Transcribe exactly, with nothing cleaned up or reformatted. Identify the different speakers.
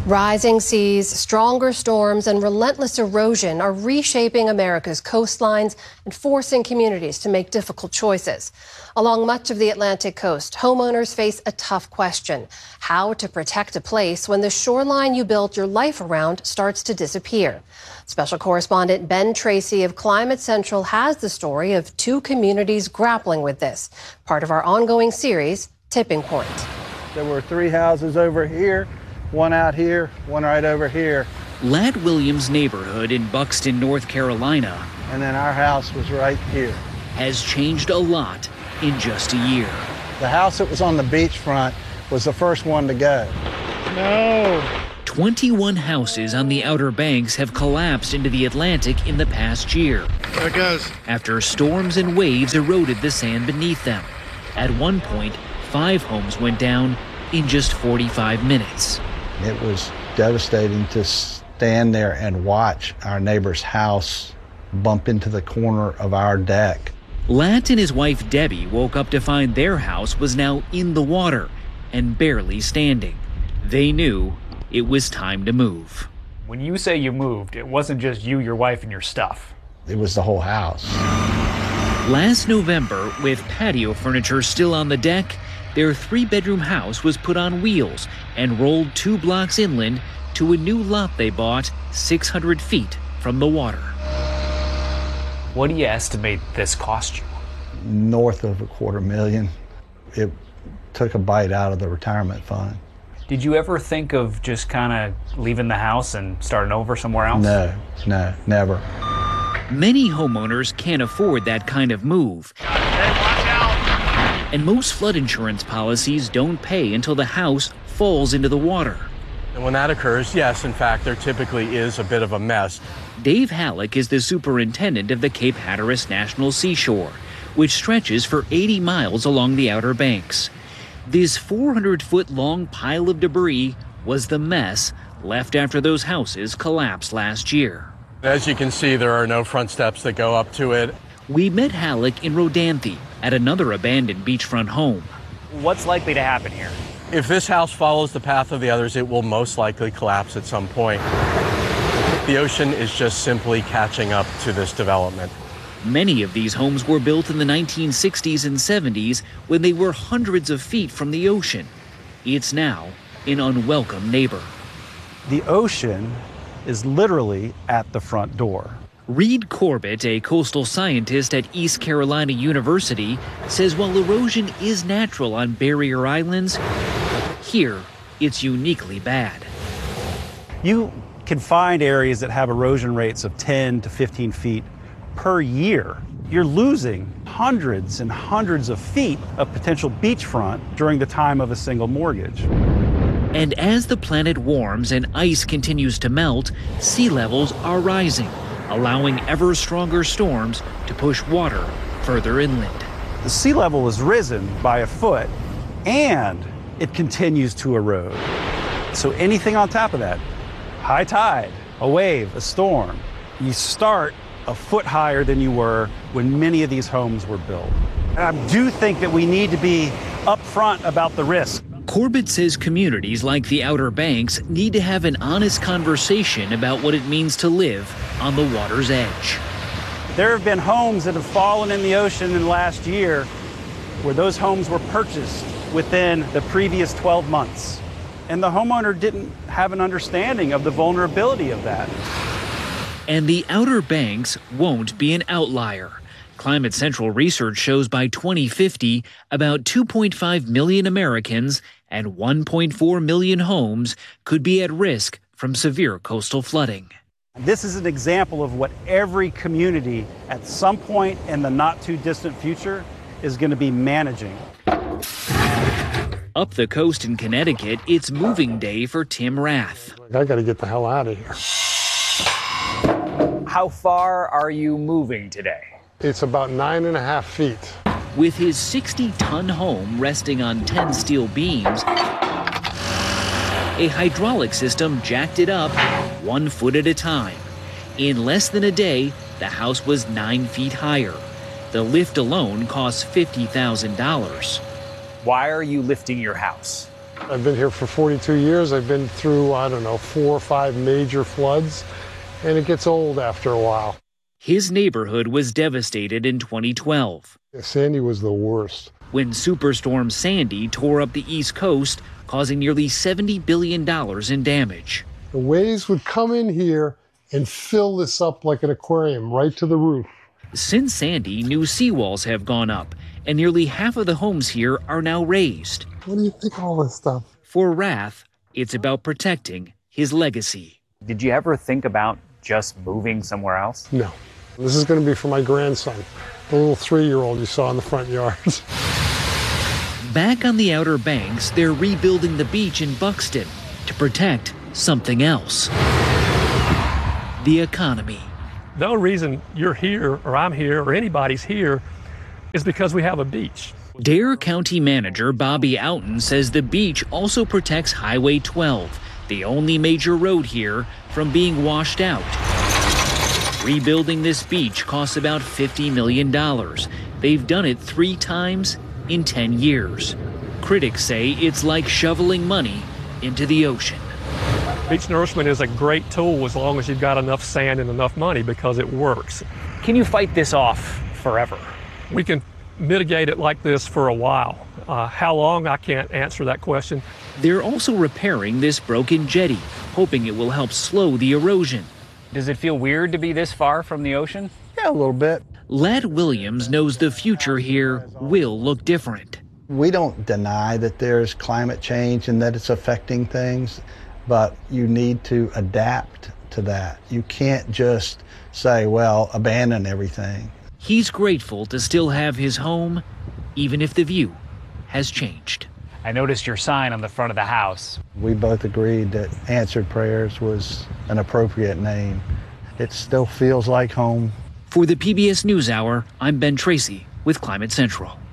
Speaker 1: Rising seas, stronger storms, and relentless erosion are reshaping America's coastlines and forcing communities to make difficult choices. Along much of the Atlantic coast, homeowners face a tough question: how to protect a place when the shoreline you built your life around starts to disappear. Special correspondent Ben Tracy of Climate Central has the story of two communities grappling with this, part of our ongoing series, Tipping Point.
Speaker 2: There were three houses over here, one out here, one right over here.
Speaker 3: Ladd Williams' neighborhood in Buxton, North Carolina,
Speaker 2: and then our house was right here.
Speaker 3: Has changed a lot in just a year.
Speaker 2: The house that was on the beachfront was the first one to go. No.
Speaker 3: twenty-one houses on the Outer Banks have collapsed into the Atlantic in the past year.
Speaker 2: There it goes.
Speaker 3: After storms and waves eroded the sand beneath them. At one point, five homes went down in just forty-five minutes.
Speaker 2: It was devastating to stand there and watch our neighbor's house bump into the corner of our deck.
Speaker 3: Ladd and his wife Debbie woke up to find their house was now in the water and barely standing. They knew it was time to move.
Speaker 4: When you say you moved, it wasn't just you, your wife, and your stuff.
Speaker 2: It was the whole house.
Speaker 3: Last November, with patio furniture still on the deck, their three-bedroom house was put on wheels and rolled two blocks inland to a new lot they bought six hundred feet from the water.
Speaker 4: What do you estimate this cost you?
Speaker 2: North of a quarter million. It took a bite out of the retirement fund.
Speaker 4: Did you ever think of just kind of leaving the house and starting over somewhere else?
Speaker 2: No, no, never.
Speaker 3: Many homeowners can't afford that kind of move. And most flood insurance policies don't pay until the house falls into the water.
Speaker 5: And when that occurs, yes, in fact, there typically is a bit of a mess.
Speaker 3: Dave Halleck is the superintendent of the Cape Hatteras National Seashore, which stretches for eighty miles along the Outer Banks. This four hundred foot long pile of debris was the mess left after those houses collapsed last year.
Speaker 5: As you can see, there are no front steps that go up to it.
Speaker 3: We met Halleck in Rodanthe at another abandoned beachfront home.
Speaker 4: What's likely to happen here?
Speaker 5: If this house follows the path of the others, it will most likely collapse at some point. The ocean is just simply catching up to this development.
Speaker 3: Many of these homes were built in the nineteen sixties and seventies when they were hundreds of feet from the ocean. It's now an unwelcome neighbor.
Speaker 6: The ocean is literally at the front door.
Speaker 3: Reed Corbett, a coastal scientist at East Carolina University, says while erosion is natural on barrier islands, here it's uniquely bad.
Speaker 6: You can find areas that have erosion rates of ten to fifteen feet per year. You're losing hundreds and hundreds of feet of potential beachfront during the time of a single mortgage.
Speaker 3: And as the planet warms and ice continues to melt, sea levels are rising, allowing ever stronger storms to push water further inland.
Speaker 6: The sea level has risen by a foot and it continues to erode. So anything on top of that, high tide, a wave, a storm, you start a foot higher than you were when many of these homes were built. And I do think that we need to be upfront about the risk.
Speaker 3: Corbett says communities like the Outer Banks need to have an honest conversation about what it means to live on the water's edge.
Speaker 6: There have been homes that have fallen in the ocean in the last year where those homes were purchased within the previous twelve months. And the homeowner didn't have an understanding of the vulnerability of that.
Speaker 3: And the Outer Banks won't be an outlier. Climate Central research shows by twenty fifty, about two point five million Americans and one point four million homes could be at risk from severe coastal flooding.
Speaker 6: This is an example of what every community at some point in the not too distant future is going to be managing.
Speaker 3: Up the coast in Connecticut, it's moving day for Tim Rath.
Speaker 7: I got to get the hell out of here.
Speaker 4: How far are you moving today?
Speaker 7: It's about nine and a half feet.
Speaker 3: With his sixty ton home resting on ten steel beams, a hydraulic system jacked it up one foot at a time. In less than a day, the house was nine feet higher. The lift alone costs fifty thousand dollars.
Speaker 4: Why are you lifting your house?
Speaker 7: I've been here for forty-two years. I've been through, I don't know, four or five major floods, and it gets old after a while.
Speaker 3: His neighborhood was devastated in twenty twelve.
Speaker 7: Sandy was the worst.
Speaker 3: When Superstorm Sandy tore up the East Coast, causing nearly seventy billion dollars in damage.
Speaker 7: The waves would come in here and fill this up like an aquarium right to the roof.
Speaker 3: Since Sandy, new seawalls have gone up, and nearly half of the homes here are now raised.
Speaker 7: What do you think of all this stuff?
Speaker 3: For Rath, it's about protecting his legacy.
Speaker 4: Did you ever think about just moving somewhere else?
Speaker 7: No. This is going to be for my grandson, the little three-year-old you saw in the front yard.
Speaker 3: Back on the Outer Banks, they're rebuilding the beach in Buxton to protect something else. The economy.
Speaker 8: The only reason you're here, or I'm here, or anybody's here, is because we have a beach.
Speaker 3: Dare County Manager Bobby Outen says the beach also protects Highway twelve, the only major road here, from being washed out. Rebuilding this beach costs about fifty million dollars. They've done it three times in ten years. Critics say it's like shoveling money into the ocean.
Speaker 8: Beach nourishment is a great tool as long as you've got enough sand and enough money, because it works.
Speaker 4: Can you fight this off forever?
Speaker 8: We can mitigate it like this for a while. Uh, how long, I can't answer that question.
Speaker 3: They're also repairing this broken jetty, hoping it will help slow the erosion.
Speaker 4: Does it feel weird to be this far from the ocean?
Speaker 2: Yeah, a little bit.
Speaker 3: Ladd Williams knows the future here will look different.
Speaker 2: We don't deny that there's climate change and that it's affecting things, but you need to adapt to that. You can't just say, well, abandon everything.
Speaker 3: He's grateful to still have his home, even if the view has changed.
Speaker 4: I noticed your sign on the front of the house.
Speaker 2: We both agreed that Answered Prayers was an appropriate name. It still feels like home.
Speaker 3: For the P B S NewsHour, I'm Ben Tracy with Climate Central.